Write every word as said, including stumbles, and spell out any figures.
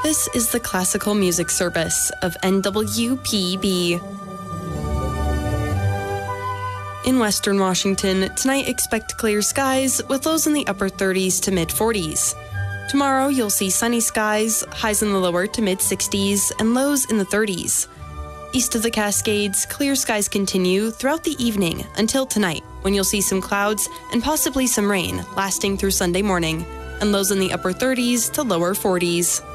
This is the classical music service of N W P B. In western Washington, tonight expect clear skies with lows in the upper thirties to mid forties. Tomorrow you'll see sunny skies, highs in the lower to mid sixties, and lows in the thirties. East of the Cascades, clear skies continue throughout the evening until tonight, when you'll see some clouds and possibly some rain lasting through Sunday morning, and lows in the upper thirties to lower forties.